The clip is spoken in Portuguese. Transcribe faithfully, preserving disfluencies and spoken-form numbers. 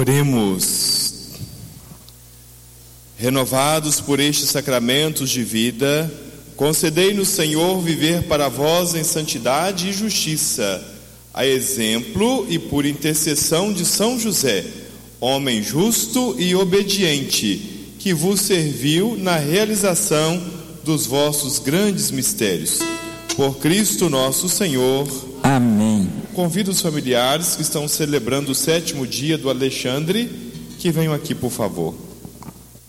Oremos. Renovados por estes sacramentos de vida, concedei-nos, Senhor, viver para vós em santidade e justiça, a exemplo e por intercessão de São José, homem justo e obediente, que vos serviu na realização dos vossos grandes mistérios. Por Cristo nosso Senhor. Amém. Convido os familiares que estão celebrando o sétimo dia do Alexandre, que venham aqui, por favor.